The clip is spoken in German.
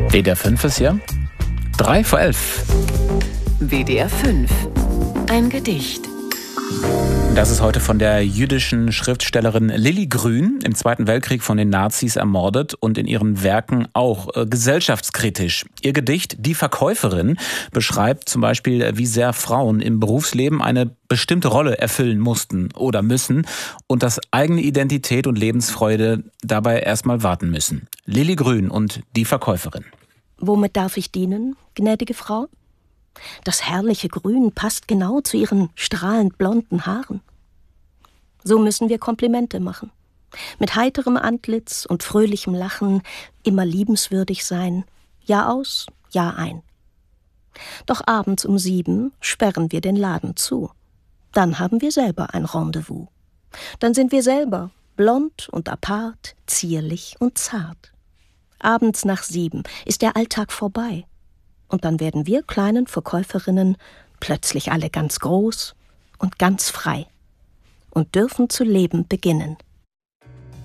WDR 5 ist hier. 3 vor 11. WDR 5. Ein Gedicht. Das ist heute von der jüdischen Schriftstellerin Lilly Grün, im Zweiten Weltkrieg von den Nazis ermordet und in ihren Werken auch gesellschaftskritisch. Ihr Gedicht Die Verkäuferin beschreibt zum Beispiel, wie sehr Frauen im Berufsleben eine bestimmte Rolle erfüllen mussten oder müssen und dass eigene Identität und Lebensfreude dabei erstmal warten müssen. Lilly Grün und Die Verkäuferin. Womit darf ich dienen, gnädige Frau? Das herrliche Grün passt genau zu Ihren strahlend blonden Haaren. So müssen wir Komplimente machen. Mit heiterem Antlitz und fröhlichem Lachen immer liebenswürdig sein, Jahr aus, Jahr ein. Doch abends um 7 sperren wir den Laden zu. Dann haben wir selber ein Rendezvous. Dann sind wir selber blond und apart, zierlich und zart. Abends nach 7 ist der Alltag vorbei. Und dann werden wir kleinen Verkäuferinnen plötzlich alle ganz groß und ganz frei und dürfen zu leben beginnen.